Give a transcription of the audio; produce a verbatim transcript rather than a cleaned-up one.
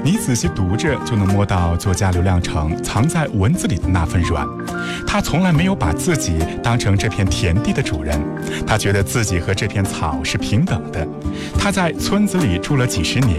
你仔细读着，就能摸到作家刘亮程藏在文字里的那份软。他从来没有把自己当成这片田地的主人，他觉得自己和这片草是平等的。他在村子里住了几十年，